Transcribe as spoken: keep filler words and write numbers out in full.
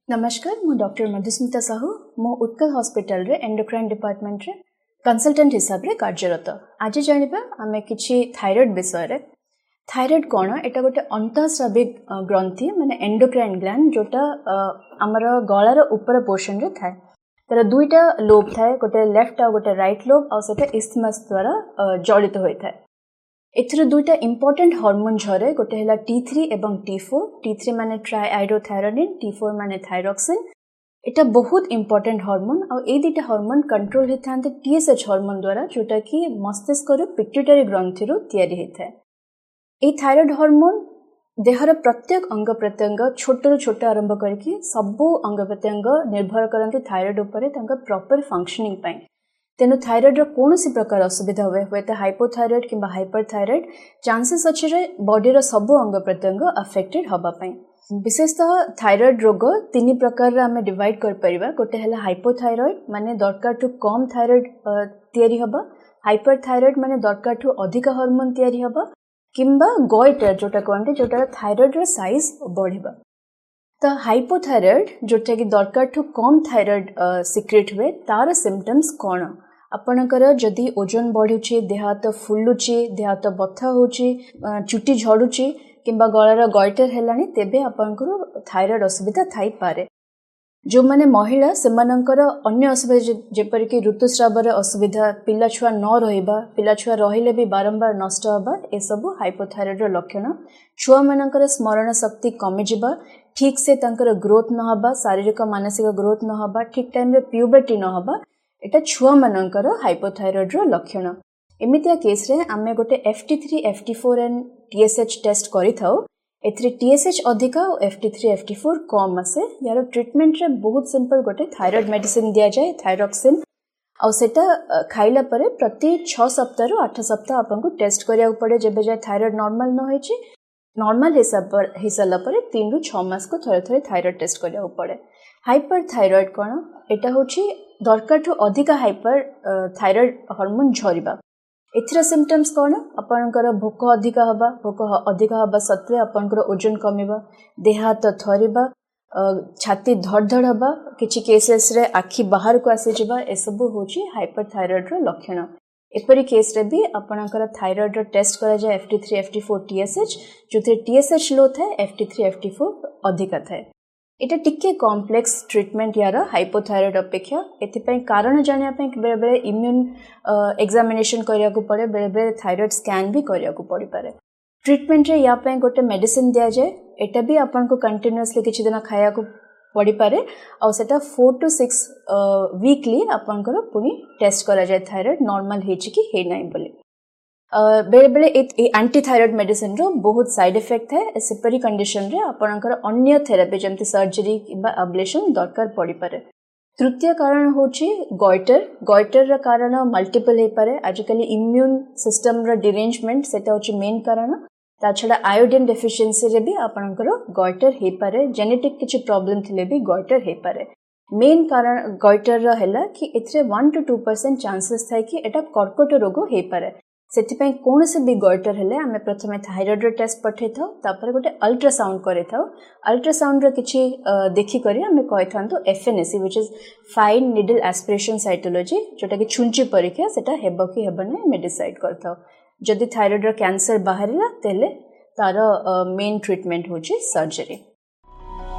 नमस्कार मु डॉक्टर मधुस्मिता साहू मो उत्कल हॉस्पिटल रे एंडोक्राइन डिपार्टमेंट रे कंसल्टेंट हिसाब रे कार्यरत। आज जानिबा आमे किछि थायराइड विषय रे। थायराइड कोन एटा गोटे अंतःस्राविक ग्रंथि माने एंडोक्राइन ग्लैंड जोटा हमर गळार ऊपर पोर्शन रे थाए। तर दुईटा लोब थाए, गोटे लेफ्ट आ गोटे राइट लोब आ सेटा इस्थमस द्वारा जड़ित होय थाए। एथरे दुईटा इंपोर्टेंट हार्मोन झरे, गोटे हैला टी थ्री एवं टी फोर। टी थ्री माने ट्राइआइडोथायरोनिन, टी फोर माने थायरॉक्सिन। एटा बहुत इंपोर्टेंट हार्मोन आ ए दुईटा हार्मोन कंट्रोल हेथांते टीएसएच हार्मोन द्वारा, जोटा कि मस्तिष्क रो पिट्यूटरी ग्रंथि रो तयारी हेथाय। ए थायराइड हार्मोन देहर प्रत्येक अंग प्रत्यंग छोट रो छोट आरंभ करके सबो अंग प्रत्यंग निर्भर करंती थायराइड उपरे तांका प्रॉपर फंक्शनिंग पई। तेनु थायराइड रो कोनोसी प्रकार असुविधा हुए हुए तो हाइपोथायराइड किंबा हाइपरथायराइड चांसेस अछि रे बॉडी रो सब अंग प्रत्यंग अफेक्टेड हबा पई। विशेषतः थायराइड रोग तीन प्रकार रे हमें डिवाइड कर परिबा। गोटे हला हाइपोथायराइड माने दरकार टू कम थायराइड तयारी हबा, हाइपरथायराइड माने दरकार टू अधिक हार्मोन तयारी हबा, किंबा गोइटर जोटा कहते जोटा थायराइड रो साइज बढ़िबा। तो हाइपोथायराइड जोटा कि दरकार टू कम थायराइड सिक्रेट हुए तार सिम्पटम्स कौन? आपणकर जदि ओजन बढ़ुची, देह हाथ फुलुची, देह हाथ बथा होची, चुटी झड़ुची किंबा गଳାର गॉइटर हेलानी, तेबे आपणकर थायराइड असुविधा थाई पारे। जो माने महिला सेमानकर अन्य असुविधा जेपर कि ऋतुस्रावर असुविधा, पिला छुआ न रहिबा, पिला छुआ रहिले भी बारंबार नष्ट हबा, ए सब हाइपोथायराइड रो लक्षण। छुआ मानकर स्मरण शक्ति कमी जिबा, ठीक से तांकर ग्रोथ न हबा, शारीरिक मानसिक ग्रोथ न हबा, ठीक टाइम रे प्यूबर्टी न हबा, एटा छुआ मानकर हाइपोथायराइड रो लक्षण। एमितिया केस रे आमे गोटे F T three, F T four and T S H test करि थाउ। एथरे टी एस एच अधिका और F T three, F T four कम आसे। यार ट्रीटमेंट रे बहुत सिंपल गोटे थायराइड मेडिसिन दिया जाए, थायरॉक्सिन, और सेटा खाइला परे प्रति छह सप्ताह रु आठ सप्ताह आपन को टेस्ट करिया पड़े। जेबे जाय थायराइड नॉर्मल न होइची, नॉर्मल हिसाब पर हिसाला परे तीन रु छह मास को थरे थरे थायराइड टेस्ट करिया पड़े। हाइपर थायराइड कोन एटा होची दरकार टू अधिका हाइपर थायराइड हार्मोन झरिबा। एथरा सिम्पटम्स कोन? आपनकर भोक अधिका हबा, भोक अधिका हबा सत्वे आपनकर ओजन कमिबा, देह हाथ थरिबा, छाती धड़ धड़ हबा, किछि केसेस रे आखि बाहर को आसी जिबा, ए सब होची हाइपर थायराइड रो लक्षण। एपरी केस रे भी आपनकर थायराइड रो टेस्ट करा जाय F T three, F T four, T S H, जोथे T S H लो थाए, F T three, F T four अधिका थाए। एटा टिके कॉम्प्लेक्स ट्रीटमेंट यार हाइपोथायराइड अपेक्षा। एथिपई कारण जानिया पई बेले बेले इम्यून एग्जामिनेशन करिया को पड़े, बेले बेले थायराइड स्कैन भी करिया को पड़ी पारे। ट्रीटमेंट रे या पई गोटे मेडिसिन दिया जाए, एटा भी आपन को कंटीन्यूअसली किछि दिन खाया को पड़ी पारे, और सेटा फोर टू सिक्स वीकली आपन को पुनी टेस्ट करा जाए थायराइड नॉर्मल हेछि कि हे नै बोली। बेले बेले एंटी थायराइड मेडिसिन रो बहुत साइड इफेक्ट है। सेपरी कंडीशन रे आपनकर अन्य थेरापी जमती सर्जरी किबा अब्लेशन दरकार पड़ी पारे। तृतीय कारण होची गॉइटर। गॉइटर रा कारण मल्टीपल हे पारे। आजकल इम्यून सिस्टम रा डिरेंजमेंट सेटा होची मेन कारण। ता छडा आयोडीन डेफिशिएंसी रे भी आपनकर गॉइटर हे पारे। जेनेटिक किछि प्रॉब्लम थिले भी गॉइटर हे पारे। मेन कारण गॉइटर रा हैला कि एथरे one two two percent chances थाय कि एटा कर्कट रोग हे पारे। सेथिपई कोन से भी गॉइटर हेले आमे प्रथमे थायराइड रो टेस्ट पठे थाउ, तापर गोटे अल्ट्रासाउंड करे थाउ। अल्ट्रासाउंड रो किछि देखि करी आमे कहि थांतो F N A C which is fine needle aspiration cytology, जोटा कि छुंची परीक्षा सेटा हेबो कि हेबने मे डिसाइड करथाउ। जदि थायराइड रो कैंसर बाहरिला तेले तार मेन ट्रीटमेंट होची सर्जरी।